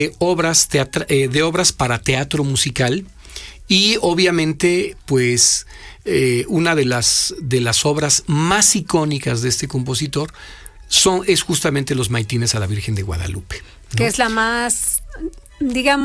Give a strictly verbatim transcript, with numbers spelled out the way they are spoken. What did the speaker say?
eh, obras teatra- eh, de obras para teatro musical y obviamente pues eh, una de las de las obras más icónicas de este compositor son es justamente los Maitines a la Virgen de Guadalupe, ¿no? Que es la más, digamos,